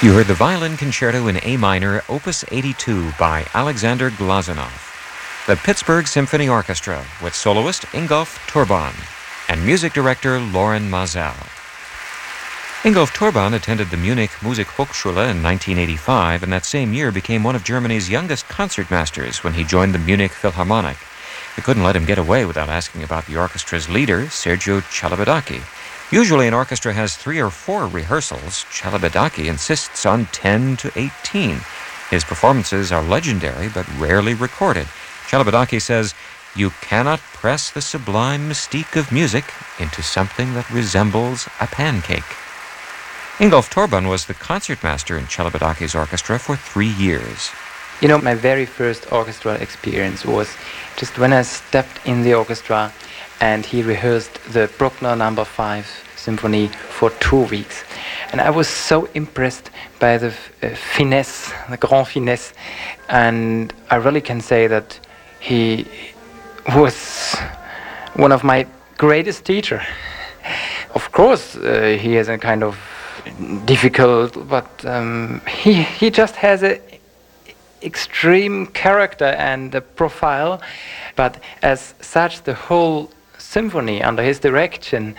You heard the Violin Concerto in A minor, Opus 82 by Alexander Glazunov. The Pittsburgh Symphony Orchestra with soloist Ingolf Turban and music director Loren Maazel. Ingolf Turban attended the Munich Musikhochschule in 1985, and that same year became one of Germany's youngest concertmasters when he joined the Munich Philharmonic. They couldn't let him get away without asking about the orchestra's leader, Sergio Celibidache. Usually an orchestra has 3 or 4 rehearsals. Celibidache insists on 10 to 18. His performances are legendary but rarely recorded. Celibidache says, "You cannot press the sublime mystique of music into something that resembles a pancake." Ingolf Turban was the concertmaster in Celibidache's orchestra for 3 years. You know, my very first orchestral experience was just when I stepped in the orchestra and he rehearsed the Bruckner No. 5 Symphony for 2 weeks. And I was so impressed by the finesse, the grand finesse. And I really can say that he was one of my greatest teachers. Of course, he is a kind of difficult, but he just has a extreme character and a profile. But as such, the whole symphony under his direction,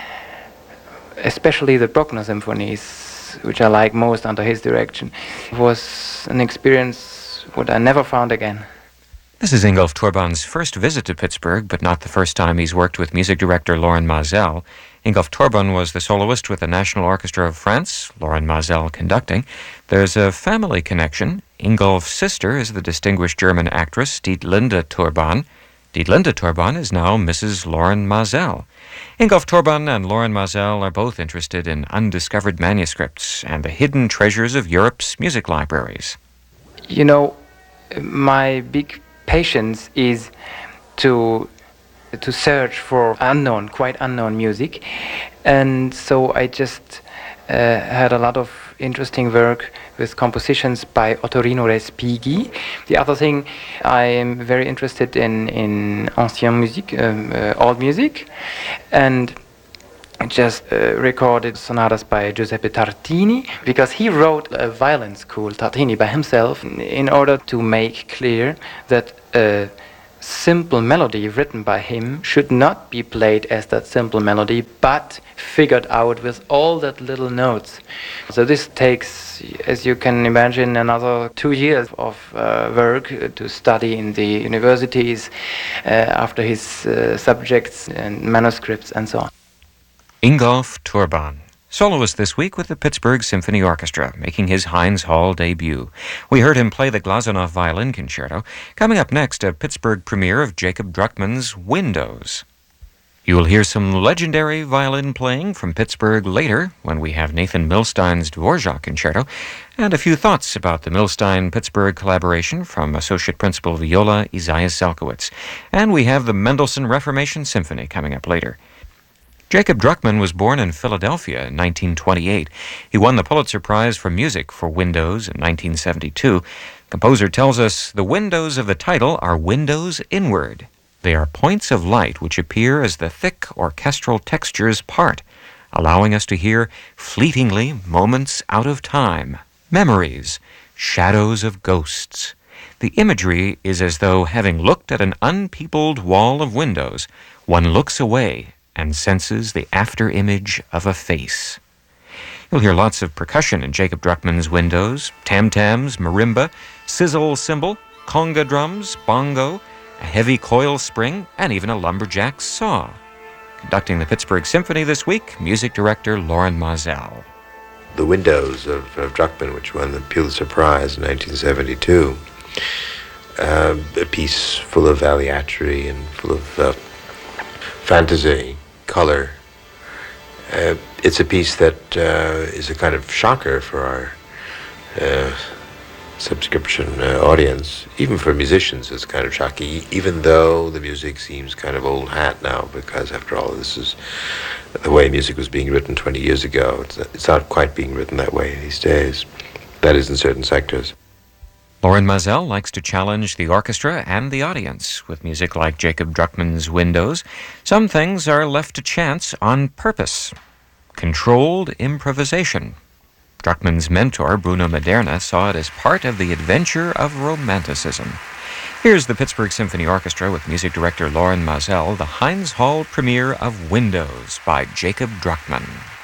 especially the Bruckner symphonies, which I like most under his direction, was an experience what I never found again. This is Ingolf Turban's first visit to Pittsburgh, but not the first time he's worked with music director Loren Maazel. Ingolf Turban was the soloist with the National Orchestra of France, Loren Maazel conducting. There's a family connection. Ingolf's sister is the distinguished German actress Dietlinde Turban. Dietlinde Turban is now Mrs. Loren Maazel. Ingolf Turban and Loren Maazel are both interested in undiscovered manuscripts and the hidden treasures of Europe's music libraries. You know, my big patience is to search for quite unknown music, and so I just had a lot of interesting work with compositions by Ottorino Respighi. The other thing, I am very interested in ancien musique, old music, and just recorded sonatas by Giuseppe Tartini, because he wrote a violin school, Tartini, by himself, in order to make clear that a simple melody written by him should not be played as that simple melody, but figured out with all that little notes. So this takes, as you can imagine, another 2 years of work to study in the universities after his subjects and manuscripts and so on. Ingolf Turban, soloist this week with the Pittsburgh Symphony Orchestra, making his Heinz Hall debut. We heard him play the Glazunov Violin Concerto. Coming up next, a Pittsburgh premiere of Jacob Druckmann's Windows. You will hear some legendary violin playing from Pittsburgh later when we have Nathan Milstein's Dvorak Concerto, and a few thoughts about the Milstein-Pittsburgh collaboration from Associate Principal Viola Isaiah Selkowitz. And we have the Mendelssohn Reformation Symphony coming up later. Jacob Druckmann was born in Philadelphia in 1928. He won the Pulitzer Prize for Music for Windows in 1972. Composer tells us the windows of the title are windows inward. They are points of light which appear as the thick orchestral textures part, allowing us to hear fleetingly moments out of time, memories, shadows of ghosts. The imagery is as though, having looked at an unpeopled wall of windows, one looks away and senses the after-image of a face. You'll hear lots of percussion in Jacob Druckmann's Windows: tam-tams, marimba, sizzle cymbal, conga drums, bongo, a heavy coil spring, and even a lumberjack saw. Conducting the Pittsburgh Symphony this week, music director Loren Maazel. The Windows of Druckmann, which won the Pulitzer Prize in 1972, a piece full of aleatory and full of fantasy, color. It's a piece that is a kind of shocker for our subscription audience. Even for musicians, it's kind of shocking, even though the music seems kind of old hat now, because after all, this is the way music was being written 20 years ago. It's not quite being written that way these days. That is in certain sectors. Loren Maazel likes to challenge the orchestra and the audience with music like Jacob Druckmann's Windows. Some things are left to chance on purpose. Controlled improvisation. Druckmann's mentor, Bruno Maderna, saw it as part of the adventure of Romanticism. Here's the Pittsburgh Symphony Orchestra with music director Loren Mazel, the Heinz Hall premiere of Windows by Jacob Druckmann.